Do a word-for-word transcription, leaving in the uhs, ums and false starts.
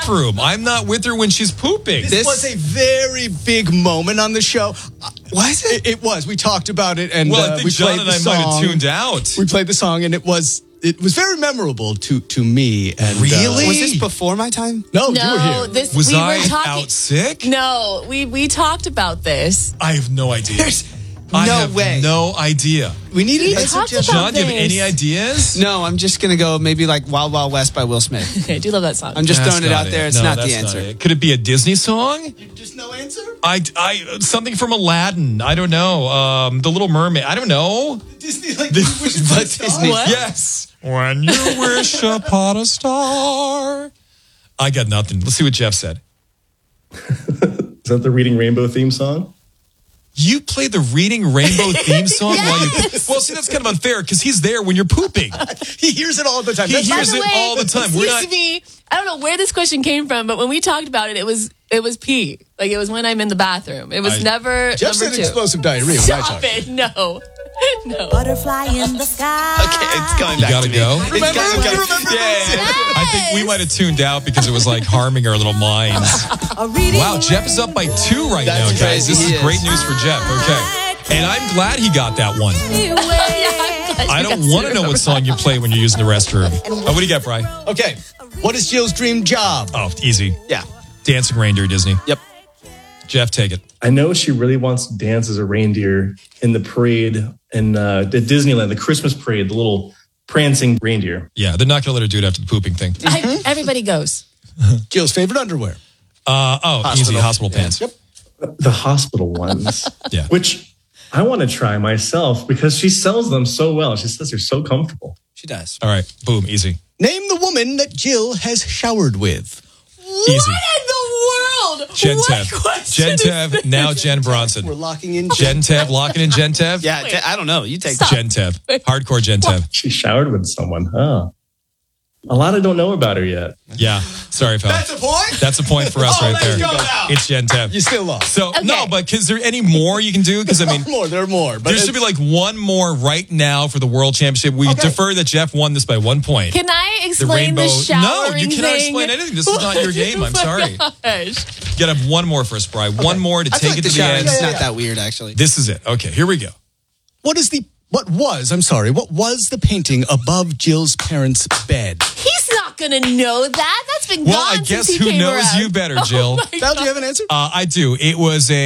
bathroom. I'm not with her when she's pooping. This, This- was a very big moment on the show. Was it? It, it was. We talked about it, and Well, I uh, think we John played and the I song. might have tuned out. We played the song, and it was it was very memorable to to me. And Really? uh, Was this before my time? no, you were No, here. this Was we I were talking. out sick? No, we we talked about this. I have no idea. There's I no have way. no idea. we needed We a talked suggestion. about John, do you have this. any ideas? No, I'm just going to go maybe like Wild Wild West by Will Smith. I do love that song. I'm just That's throwing it not out there. It's No, not that's the answer. it. Could it be a Disney song? Just no answer. I, I, something from Aladdin. I don't know. Um, The Little Mermaid. I don't know. Disney, like, This- wish upon a but star? Disney- What? Yes. When you wish upon a star. I got nothing. Let's see what Jeff said. Is that the Reading Rainbow theme song? You play the Reading Rainbow theme song while you. Well, see, that's kind of unfair because he's there when you're pooping. He hears it all the time. He That's- By hears the it way, all the time. We're excuse not. me. I don't know where this question came from, but when we talked about it, it was it was pee. Like it was when I'm in the bathroom. It was I- never Jeff number said two. explosive diarrhea. when I Stop talked. it! No, no. Butterfly in the sky. Okay, it's going You back gotta to me. go? It's Remember? gotta go. You remember Yeah, yeah, yeah. I think we might have tuned out because it was like harming our little minds. A reading Wow, Jeff is up by two right now, That's guys. crazy. This He is great is. news for Jeff. Okay. And I'm glad he got that one. I don't want to know what song you play when you're using the restroom. Oh, what do you got, Bri? Okay. What is Jill's dream job? Oh, easy. Yeah. Dancing reindeer, Disney. Yep. Jeff, take it. I know she really wants to dance as a reindeer in the parade in uh, at Disneyland, the Christmas parade, the little prancing reindeer. Yeah, they're not going to let her do it after the pooping thing. I, everybody goes. Jill's favorite underwear. Uh, oh, easy. Hospital pants. Yep. The hospital ones, Yeah. which I want to try myself because she sells them so well. She says they're so comfortable. She does. All right. Boom. Easy. Name the woman that Jill has showered with. Easy. What in the world? Jen What Tev. question Jen is Tev, this? now Jen We're Bronson. locking in. Jen Tev, locking in Jen Tev? Yeah, t- I don't know. You take Stop. Jen Tev. Hardcore Jen Tev. She showered with someone, huh? A lot I don't know about her yet. Yeah. Sorry, pal. That's a point. That's a point for us Oh, right let's there. go now. It's Jen Tev. You still lost. So, Okay. no, but is there any more you can do? Because, I mean, There are more. There are more. But there should be like one more right now for the World Championship. We Okay. defer that Jeff won this by one point. Can I The explain the, rainbow. showering No, you cannot thing? explain anything. This is not your game. I'm Oh my sorry. gosh. You got to have one more for us, Bri. One more to I feel take like it the to the shower end. is Yeah, not yeah. that weird, actually. This is it. Okay, here we go. what is the what was? I'm sorry. What was the painting above Jill's parents' bed? He's not gonna know that. That's been Well, gone I guess since he who came knows around. you better, Oh Jill. my Val, do you have an answer? Uh, I do. It was a